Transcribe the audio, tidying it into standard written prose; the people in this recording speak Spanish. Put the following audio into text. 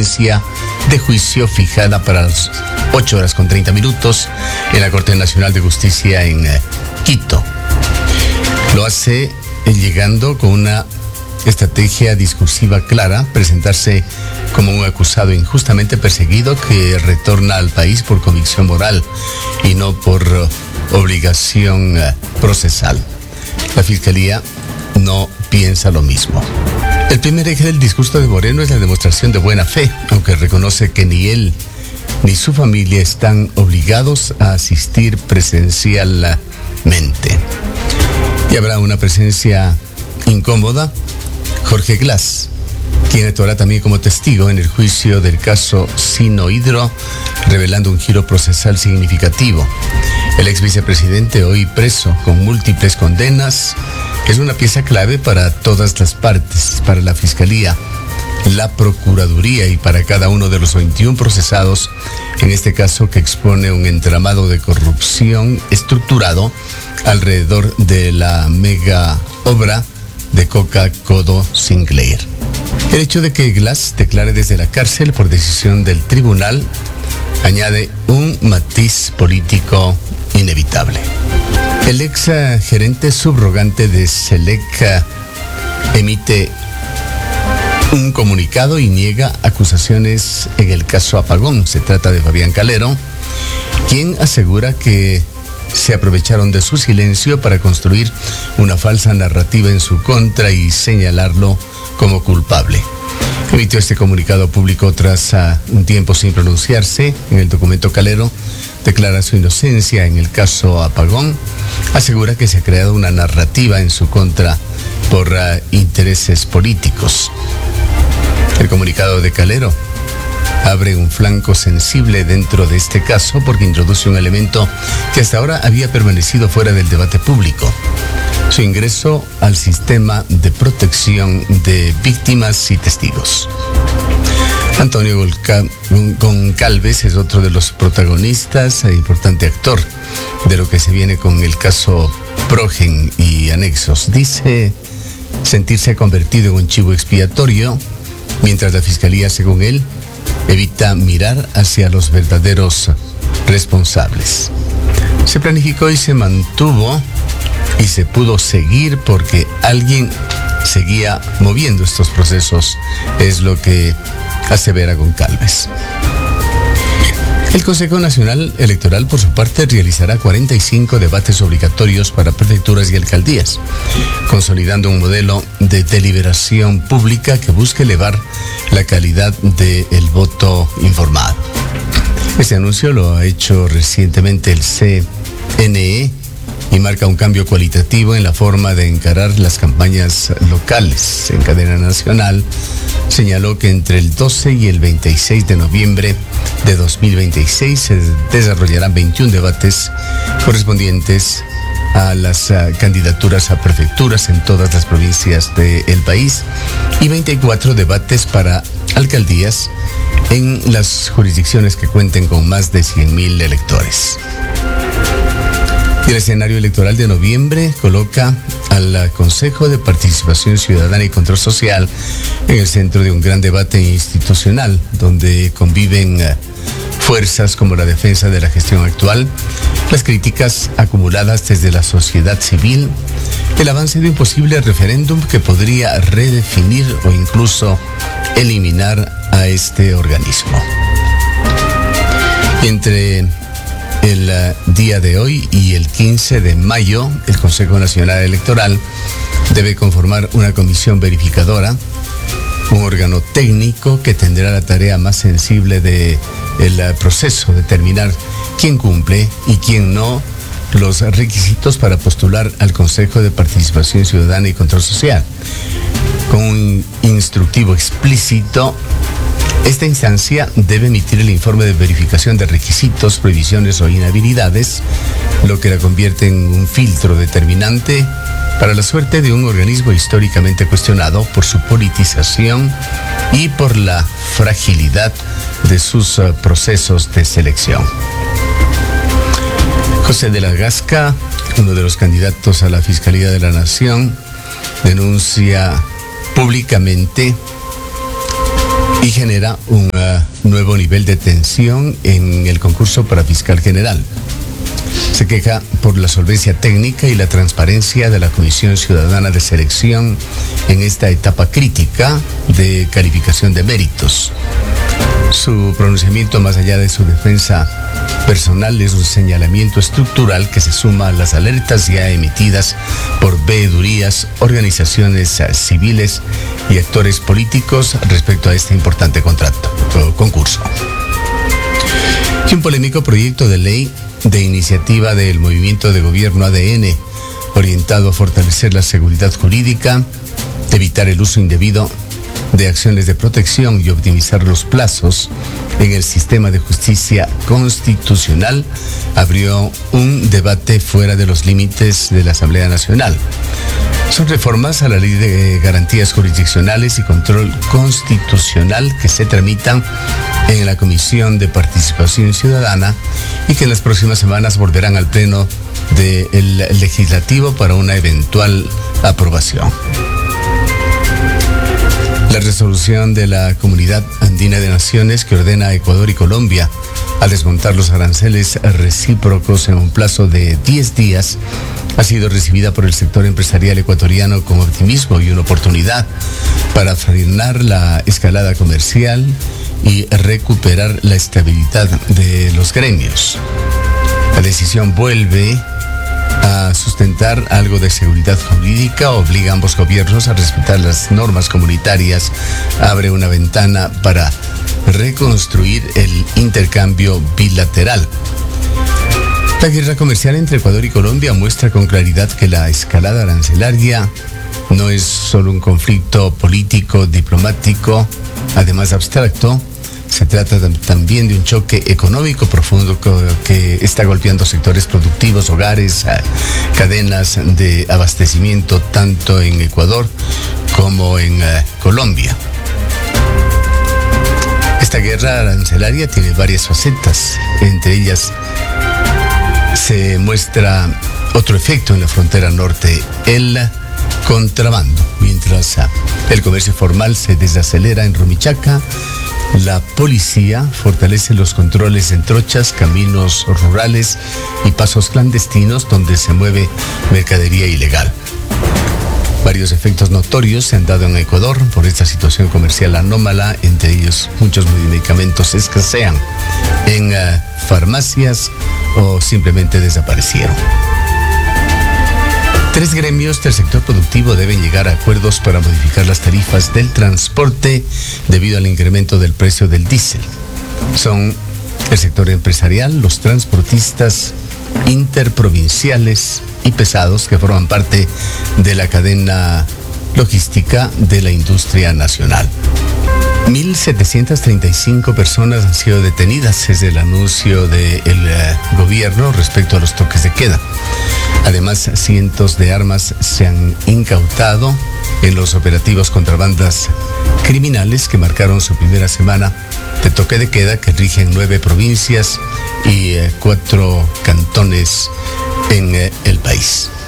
audiencia de juicio fijada para las 8:30 en la Corte Nacional de Justicia en Quito. Lo hace llegando con una estrategia discursiva clara, presentarse como un acusado injustamente perseguido que retorna al país por convicción moral y no por obligación procesal. La Fiscalía no piensa lo mismo. El primer eje del discurso de Moreno es la demostración de buena fe, aunque reconoce que ni él ni su familia están obligados a asistir presencialmente. Y habrá una presencia incómoda. Jorge Glass, quien actuará también como testigo en el juicio del caso Sinohydro, revelando un giro procesal significativo. El ex vicepresidente, hoy preso con múltiples condenas, es una pieza clave para todas las partes, para la Fiscalía, la Procuraduría y para cada uno de los 21 procesados, en este caso que expone un entramado de corrupción estructurado alrededor de la mega obra de Coca-Codo Sinclair. El hecho de que Glass declare desde la cárcel por decisión del tribunal añade un matiz político inevitable. El ex gerente subrogante de SELEC emite un comunicado y niega acusaciones en el caso Apagón. Se trata de Fabián Calero, quien asegura que se aprovecharon de su silencio para construir una falsa narrativa en su contra y señalarlo como culpable. Emitió este comunicado público tras un tiempo sin pronunciarse. En el documento, Calero declara su inocencia en el caso Apagón, asegura que se ha creado una narrativa en su contra por intereses políticos. El comunicado de Calero abre un flanco sensible dentro de este caso porque introduce un elemento que hasta ahora había permanecido fuera del debate público: su ingreso al sistema de protección de víctimas y testigos. Antonio Goncalves es otro de los protagonistas e importante actor de lo que se viene con el caso Progen y anexos. Dice sentirse convertido en un chivo expiatorio, mientras la Fiscalía, según él, evita mirar hacia los verdaderos responsables. Se planificó y se mantuvo y se pudo seguir porque alguien seguía moviendo estos procesos, es lo que asevera Goncalves. El Consejo Nacional Electoral, por su parte, realizará 45 debates obligatorios para prefecturas y alcaldías, consolidando un modelo de deliberación pública que busque elevar la calidad del voto informado. Este anuncio lo ha hecho recientemente el CNE y marca un cambio cualitativo en la forma de encarar las campañas locales. En cadena nacional señaló que entre el 12 y el 26 de noviembre de 2026 se desarrollarán 21 debates correspondientes a las candidaturas a prefecturas en todas las provincias del país y 24 debates para alcaldías en las jurisdicciones que cuenten con más de 100,000 electores. El escenario electoral de noviembre coloca al Consejo de Participación Ciudadana y Control Social en el centro de un gran debate institucional, donde conviven fuerzas como la defensa de la gestión actual, las críticas acumuladas desde la sociedad civil, el avance de un posible referéndum que podría redefinir o incluso eliminar a este organismo. Entre el día de hoy y el 15 de mayo, el Consejo Nacional Electoral debe conformar una comisión verificadora, un órgano técnico que tendrá la tarea más sensible del proceso, determinar quién cumple y quién no los requisitos para postular al Consejo de Participación Ciudadana y Control Social. Con un instructivo explícito, esta instancia debe emitir el informe de verificación de requisitos, prohibiciones o inhabilidades, lo que la convierte en un filtro determinante para la suerte de un organismo históricamente cuestionado por su politización y por la fragilidad de sus procesos de selección. José de la Gasca, uno de los candidatos a la Fiscalía de la Nación, denuncia públicamente y genera un nuevo nivel de tensión en el concurso para fiscal general. Se queja por la solvencia técnica y la transparencia de la Comisión Ciudadana de Selección en esta etapa crítica de calificación de méritos. Su pronunciamiento, más allá de su defensa personal, es un señalamiento estructural que se suma a las alertas ya emitidas por veedurías, organizaciones civiles y actores políticos respecto a este importante concurso. Y un polémico proyecto de ley de iniciativa del Movimiento de Gobierno ADN, orientado a fortalecer la seguridad jurídica, evitar el uso indebido de acciones de protección y optimizar los plazos en el sistema de justicia constitucional, abrió un debate fuera de los límites de la Asamblea Nacional. Son reformas a la Ley de Garantías Jurisdiccionales y Control Constitucional que se tramitan en la Comisión de Participación Ciudadana y que en las próximas semanas volverán al Pleno del Legislativo para una eventual aprobación. La resolución de la Comunidad Andina de Naciones que ordena a Ecuador y Colombia a desmontar los aranceles recíprocos en un plazo de 10 días ha sido recibida por el sector empresarial ecuatoriano con optimismo y una oportunidad para frenar la escalada comercial y recuperar la estabilidad de los gremios. La decisión vuelve a sustentar algo de seguridad jurídica, obliga a ambos gobiernos a respetar las normas comunitarias, abre una ventana para reconstruir el intercambio bilateral. La guerra comercial entre Ecuador y Colombia muestra con claridad que la escalada arancelaria no es solo un conflicto político, diplomático, además abstracto. Se trata también de un choque económico profundo que está golpeando sectores productivos, hogares, cadenas de abastecimiento tanto en Ecuador como en Colombia. Esta guerra arancelaria tiene varias facetas, entre ellas se muestra otro efecto en la frontera norte, el contrabando. Mientras el comercio formal se desacelera en Rumichaca, la policía fortalece los controles en trochas, caminos rurales y pasos clandestinos donde se mueve mercadería ilegal. Varios efectos notorios se han dado en Ecuador por esta situación comercial anómala, entre ellos muchos medicamentos escasean en farmacias o simplemente desaparecieron. 3 gremios del sector productivo deben llegar a acuerdos para modificar las tarifas del transporte debido al incremento del precio del diésel. Son el sector empresarial, los transportistas interprovinciales y pesados que forman parte de la cadena logística de la industria nacional. 1.735 personas han sido detenidas desde el anuncio del gobierno respecto a los toques de queda. Además, cientos de armas se han incautado en los operativos contra bandas criminales que marcaron su primera semana de toque de queda que rigen 9 provincias y 4 cantones en el país.